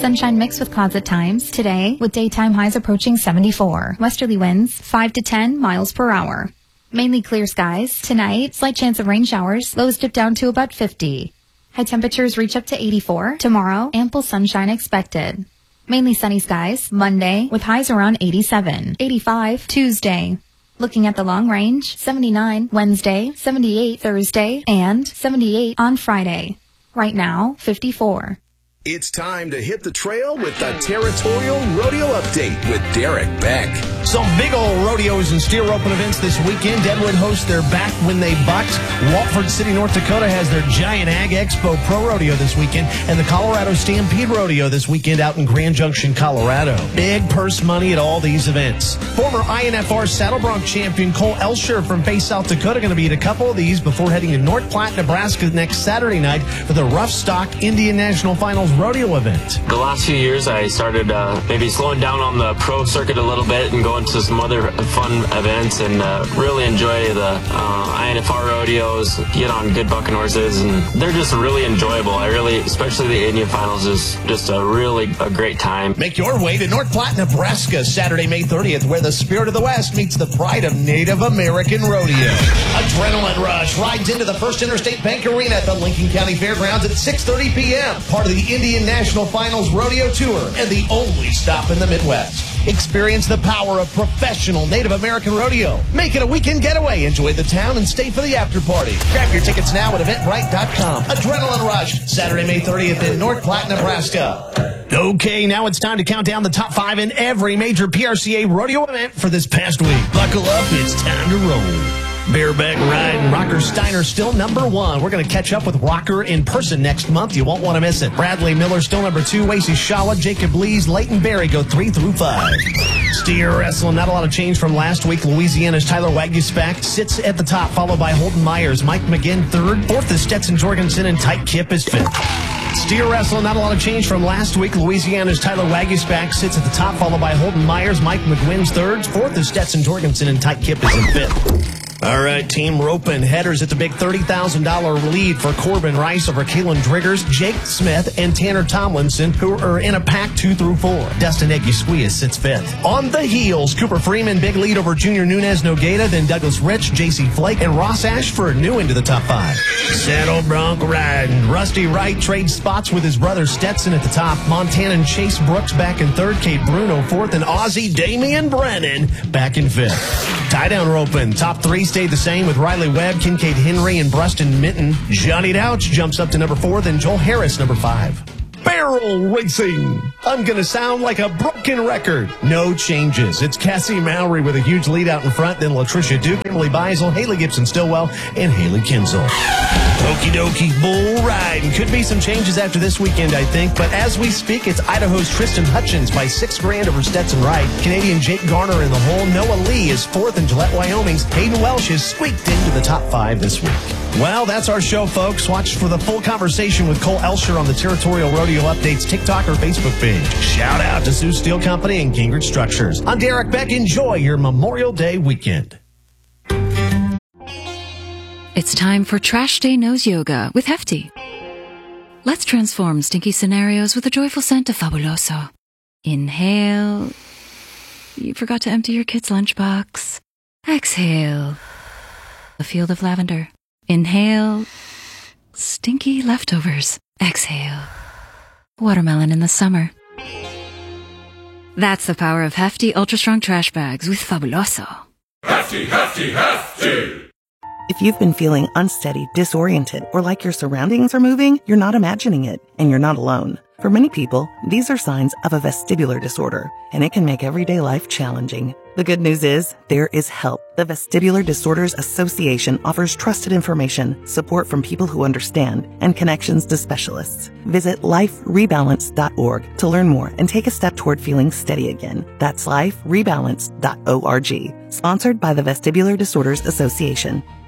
Sunshine mix with clouds at times today, with daytime highs approaching 74. Westerly winds 5 to 10 miles per hour. Mainly clear skies. Tonight, slight chance of rain showers. Lows dip down to about 50. High temperatures reach up to 84. Tomorrow, ample sunshine expected. Mainly sunny skies. Monday, with highs around 87. 85 Tuesday. Looking at the long range, 79 Wednesday, 78 Thursday, and 78 on Friday. Right now, 54. It's time to hit the trail with the Territorial Rodeo Update with Derek Beck. Some big old rodeos and steer open events this weekend. Deadwood hosts their Back When They Bucked. Walford City, North Dakota has their Giant Ag Expo Pro Rodeo this weekend. And the Colorado Stampede Rodeo this weekend out in Grand Junction, Colorado. Big purse money at all these events. Former INFR Saddle Bronc champion Cole Elsher from Bay, South Dakota going to be at a couple of these before heading to North Platte, Nebraska next Saturday night for the Rough Stock Indian National Finals Rodeo event. The last few years I started maybe slowing down on the pro circuit a little bit and going to some other fun events, and really enjoy the INFR rodeos, get on good bucking horses, and they're just really enjoyable. Especially the Indian Finals is just a great time. Make your way to North Platte, Nebraska, Saturday, May 30th, where the Spirit of the West meets the pride of Native American rodeo. Adrenaline Rush rides into the First Interstate Bank Arena at the Lincoln County Fairgrounds at 6:30 p.m. Part of the Indian National Finals Rodeo Tour and the only stop in the Midwest. Experience the power of professional Native American rodeo. Make it a weekend getaway. Enjoy the town and stay for the after party. Grab your tickets now at Eventbrite.com. Adrenaline Rush, Saturday, May 30th in North Platte, Nebraska. Okay, now it's time to count down the top 5 in every major PRCA rodeo event for this past week. Buckle up, it's time to roll. Bareback Riding, Rocker Steiner still number 1. We're going to catch up with Rocker in person next month. You won't want to miss it. Bradley Miller still number 2. Wacy Shawa, Jacob Lees, Leighton Berry go 3 through 5. Steer Wrestling, not a lot of change from last week. Louisiana's Tyler Waguespack sits at the top, followed by Holden Myers. Mike McGinn 3rd. 4th is Stetson Jorgensen, and Tyke Kipp is 5th. Steer Wrestling, not a lot of change from last week. Louisiana's Tyler Waguespack sits at the top, followed by Holden Myers. Mike McGuinn's 3rd. 4th is Stetson Jorgensen, and Tyke Kipp is in 5th. All right, Team Roping headers at the big $30,000 lead for Corbin Rice over Kalen Driggers, Jake Smith, and Tanner Tomlinson, who are in a pack 2 through 4. Dustin Eguisquia sits 5th. On the heels, Cooper Freeman, big lead over Junior Nunez Nogueira, then Douglas Rich, J.C. Flake, and Ross Ashford new into the top 5. Saddle Bronc Riding. Rusty Wright trades spots with his brother Stetson at the top. Montanan Chase Brooks back in 3rd, Kate Bruno 4th, and Aussie Damian Brennan back in 5th. Tie-down Roping. Top 3 stayed the same with Riley Webb, Kincaid Henry, and Bruston Minton. Johnny Douch jumps up to number 4, then Joel Harris number 5. Barrel Racing. I'm going to sound like a broken record. No changes. It's Cassie Mowry with a huge lead out in front, then Latricia Duke, Emily Beisel, Haley Gibson-Stillwell, and Haley Kinzel. Okie dokie, bull riding. Could be some changes after this weekend, I think, but as we speak, it's Idaho's Tristan Hutchins by $6,000 over Stetson Wright. Canadian Jake Garner in the hole. Noah Lee is 4th, and Gillette, Wyoming's Hayden Welsh is squeaked into the top 5 this week. Well, that's our show, folks. Watch for the full conversation with Cole Elsher on the Territorial Rodeo Updates TikTok or Facebook page. Shout out to Sioux Steel Company and Gingrich Structures. I'm Derek Beck. Enjoy your Memorial Day weekend. It's time for Trash Day Nose Yoga with Hefty. Let's transform stinky scenarios with a joyful scent of Fabuloso. Inhale. You forgot to empty your kid's lunchbox. Exhale. A field of lavender. Inhale. Stinky leftovers. Exhale. Watermelon in the summer. That's the power of Hefty Ultra Strong Trash Bags with Fabuloso. Hefty, Hefty, Hefty! If you've been feeling unsteady, disoriented, or like your surroundings are moving, you're not imagining it, and you're not alone. For many people, these are signs of a vestibular disorder, and it can make everyday life challenging. The good news is, there is help. The Vestibular Disorders Association offers trusted information, support from people who understand, and connections to specialists. Visit liferebalance.org to learn more and take a step toward feeling steady again. That's liferebalance.org. Sponsored by the Vestibular Disorders Association.